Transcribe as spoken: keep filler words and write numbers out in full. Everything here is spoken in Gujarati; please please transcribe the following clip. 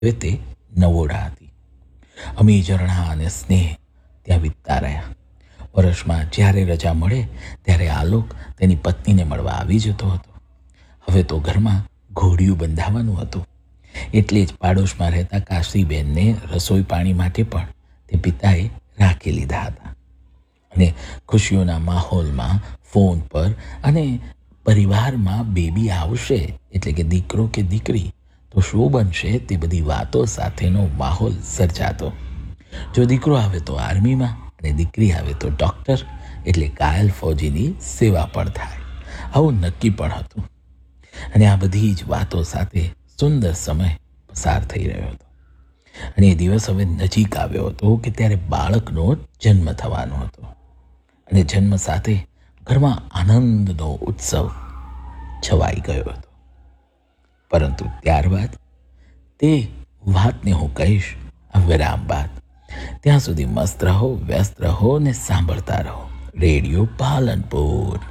હવે તે નવોડા હતી. અમી, ઝરણા અને સ્નેહ ત્યાં વીતતા રહ્યા. વર્ષમાં જ્યારે રજા મળે ત્યારે આલોક તેની પત્નીને મળવા આવી જતો હતો. હવે તો ઘરમાં ઘોડિયું બંધાવવાનું હતું, એટલે જ પાડોશમાં રહેતા કાશીબેનને રસોઈ પાણી માટે પણ તે પિતાએ રાખી લીધા હતા. અને ખુશીઓના માહોલમાં ફોન પર અને પરિવારમાં બેબી આવશે એટલે કે દીકરો કે દીકરી તો શું બનશે તે બધી વાતો સાથેનો માહોલ સર્જાતો. જો દીકરો આવે તો આર્મીમાં અને દીકરી આવે તો ડૉક્ટર, એટલે કાયલ ફૌજીની સેવા પણ થાય, આવું નક્કી પણ હતું. અને આ બધી જ વાતો સાથે સુંદર સમય પસાર થઈ રહ્યો હતો. અને એ દિવસ હવે નજીક આવ્યો હતો કે ત્યારે બાળકનો જન્મ થવાનો હતો. અને જન્મ સાથે ઘરમાં આનંદનો ઉત્સવ છવાઈ ગયો હતો. પરંતુ ત્યારબાદ તે વાતને હું કહીશ આ વિરામ બાદ. ત્યાં સુધી મસ્ત રહો, વ્યસ્ત રહો ને સાંભળતા રહો રેડિયો પાલનપુર.